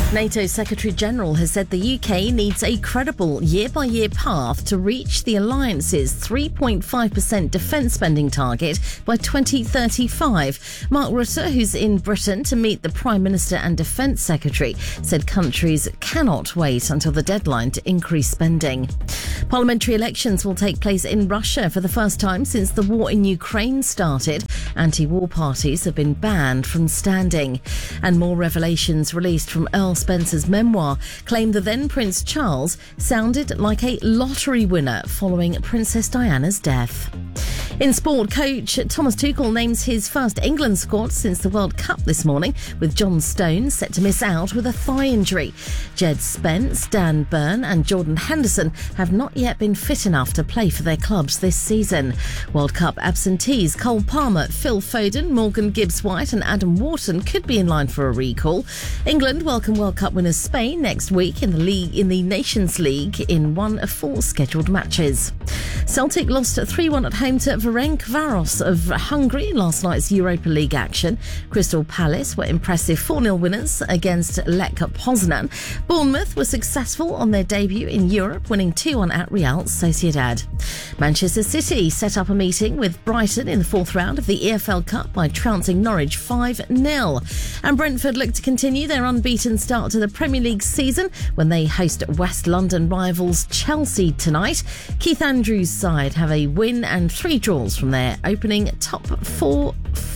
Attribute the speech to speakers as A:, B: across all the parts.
A: NATO Secretary-General has said the UK needs a credible year-by-year path to reach the alliance's 3.5% defence spending target by 2035. Mark Rutte, who's in Britain to meet the Prime Minister and Defence Secretary, said countries cannot wait until the deadline to increase spending. Parliamentary elections will take place in Russia for the first time since the war in Ukraine started. Anti-war parties have been banned from standing. And more revelations released from Earl Spencer's memoir claim the then Prince Charles sounded like a lottery winner following Princess Diana's death. In sport, coach Thomas Tuchel names his first England squad since the World Cup this morning, with John Stones set to miss out with a thigh injury. Jed Spence, Dan Burn and Jordan Henderson have not yet been fit enough to play for their clubs this season. World Cup absentees Cole Palmer, Phil Foden, Morgan Gibbs-White and Adam Wharton could be in line for a recall. England welcome World Cup winners Spain next week in the Nations League in one of 4 scheduled matches. Celtic lost 3-1 at home to Ferencváros of Hungary in last night's Europa League action. Crystal Palace were impressive 4-0 winners against Lech Poznan. Bournemouth were successful on their debut in Europe, winning 2-1 at Real Sociedad. Manchester City set up a meeting with Brighton in the 4th round of the EFL Cup by trouncing Norwich 5-0. And Brentford look to continue their unbeaten start to the Premier League season when they host West London rivals Chelsea tonight. Keith Andrews' side have a win and 3 draws from their opening 4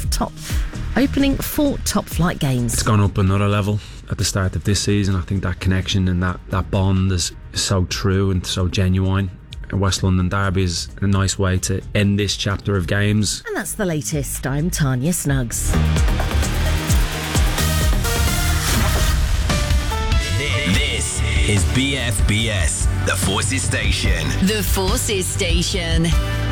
A: top flight games.
B: It's gone up another level at the start of this season. I think that connection and that bond is so true and so genuine. West London Derby is a nice way to end this chapter of games.
A: And that's the latest. I'm Tanya Snuggs.
C: This is BFBS, the Forces Station.
D: The Forces Station.